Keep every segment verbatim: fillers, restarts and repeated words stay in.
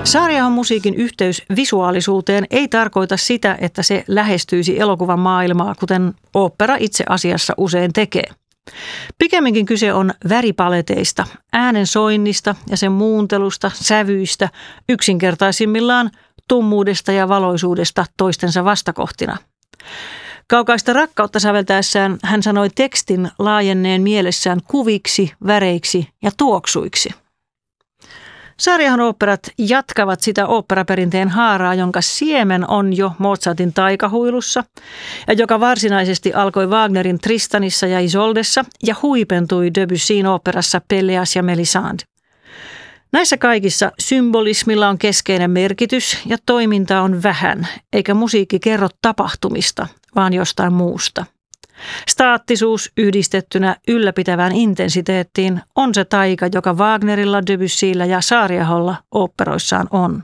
Saariahon musiikin yhteys visuaalisuuteen ei tarkoita sitä, että se lähestyisi elokuvan maailmaa, kuten opera itse asiassa usein tekee. Pikemminkin kyse on väripaleteista, äänen soinnista ja sen muuntelusta, sävyistä, yksinkertaisimmillaan tummuudesta ja valoisuudesta toistensa vastakohtina. Kaukaista rakkautta säveltäessään hän sanoi tekstin laajenneen mielessään kuviksi, väreiksi ja tuoksuiksi. Saariahon oopperat jatkavat sitä oopperaperinteen haaraa, jonka siemen on jo Mozartin taikahuilussa ja joka varsinaisesti alkoi Wagnerin Tristanissa ja Isoldessa ja huipentui Debussyn oopperassa Pelléas ja Mélisande. Näissä kaikissa symbolismilla on keskeinen merkitys ja toimintaa on vähän, eikä musiikki kerro tapahtumista, vaan jostain muusta. Staattisuus yhdistettynä ylläpitävään intensiteettiin on se taika, joka Wagnerilla, Debussyllä ja Saariaholla oopperoissaan on.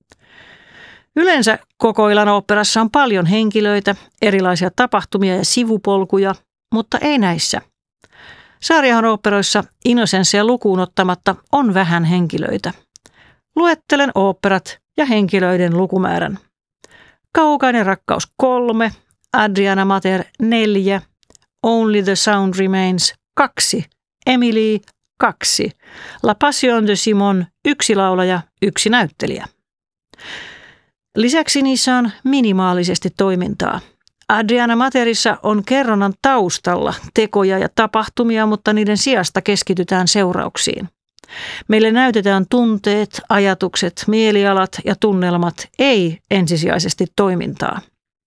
Yleensä koko illan oopperassa on paljon henkilöitä, erilaisia tapahtumia ja sivupolkuja, mutta ei näissä. Saariahon oopperoissa Innocentia lukuun ottamatta on vähän henkilöitä. Luettelen oopperat ja henkilöiden lukumäärän. Kaukainen rakkaus kolme, Adriana Mater neljä, Only the Sound Remains kaksi, Emily kaksi, La Passion de Simon yksi laulaja, yksi näyttelijä. Lisäksi niissä on minimaalisesti toimintaa. Adriana Materissa on kerronnan taustalla tekoja ja tapahtumia, mutta niiden sijasta keskitytään seurauksiin. Meille näytetään tunteet, ajatukset, mielialat ja tunnelmat, ei ensisijaisesti toimintaa.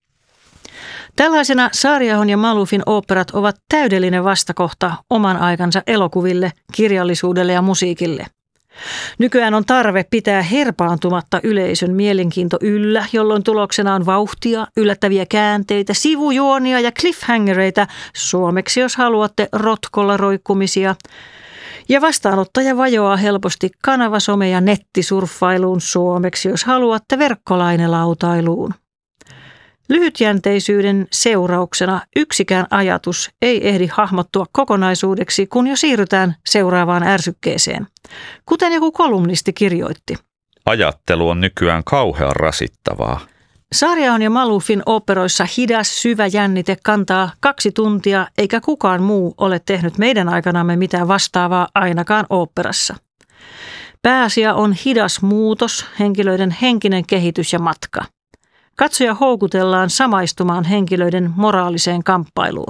Tällaisena Saariahon ja Maloufin oopperat ovat täydellinen vastakohta oman aikansa elokuville, kirjallisuudelle ja musiikille. Nykyään on tarve pitää herpaantumatta yleisön mielenkiinto yllä, jolloin tuloksena on vauhtia, yllättäviä käänteitä, sivujuonia ja cliffhangereita, suomeksi jos haluatte rotkolla roikkumisia. Ja vastaanottaja vajoaa helposti kanavasome- ja nettisurffailuun, suomeksi jos haluatte verkkolainelautailuun. Lyhytjänteisyyden seurauksena yksikään ajatus ei ehdi hahmottua kokonaisuudeksi, kun jo siirrytään seuraavaan ärsykkeeseen. Kuten joku kolumnisti kirjoitti. Ajattelu on nykyään kauhean rasittavaa. Saariahon ja Maloufin oopperoissa hidas, syvä jännite kantaa kaksi tuntia, eikä kukaan muu ole tehnyt meidän aikanamme mitään vastaavaa ainakaan oopperassa. Pääasia on hidas muutos, henkilöiden henkinen kehitys ja matka. Katsoja houkutellaan samaistumaan henkilöiden moraaliseen kamppailuun.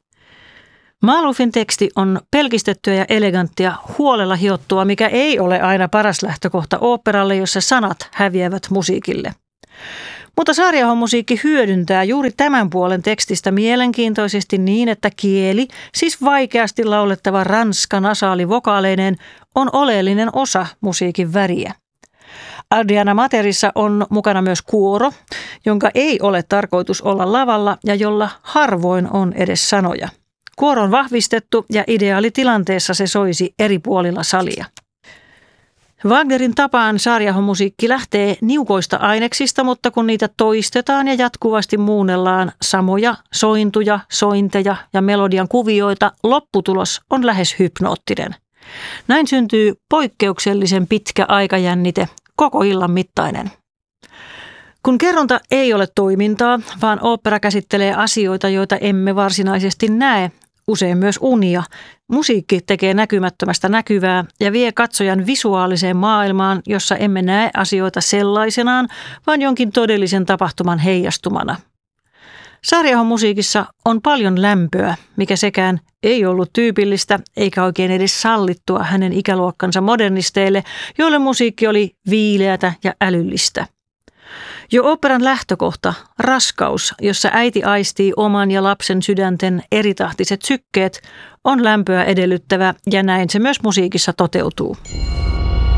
Maloufin teksti on pelkistettyä ja eleganttia, huolella hiottua, mikä ei ole aina paras lähtökohta oopperalle, jossa sanat häviävät musiikille. Mutta Saariahon musiikki hyödyntää juuri tämän puolen tekstistä mielenkiintoisesti niin, että kieli, siis vaikeasti laulettava ranska nasaali vokaaleineen, on oleellinen osa musiikin väriä. Adriana Materissa on mukana myös kuoro, jonka ei ole tarkoitus olla lavalla ja jolla harvoin on edes sanoja. Kuoro on vahvistettu ja ideaalitilanteessa se soisi eri puolilla salia. Wagnerin tapaan Saariahon musiikki lähtee niukoista aineksista, mutta kun niitä toistetaan ja jatkuvasti muunnellaan samoja sointuja, sointeja ja melodian kuvioita, lopputulos on lähes hypnoottinen. Näin syntyy poikkeuksellisen pitkä aikajännite, koko illan mittainen. Kun kerronta ei ole toimintaa, vaan ooppera käsittelee asioita, joita emme varsinaisesti näe, usein myös unia, musiikki tekee näkymättömästä näkyvää ja vie katsojan visuaaliseen maailmaan, jossa emme näe asioita sellaisenaan, vaan jonkin todellisen tapahtuman heijastumana. Saariahon musiikissa on paljon lämpöä, mikä sekään ei ollut tyypillistä eikä oikein edes sallittua hänen ikäluokkansa modernisteille, joille musiikki oli viileätä ja älyllistä. Jo oopperan lähtökohta, raskaus, jossa äiti aistii oman ja lapsen sydänten eritahtiset sykkeet, on lämpöä edellyttävä ja näin se myös musiikissa toteutuu.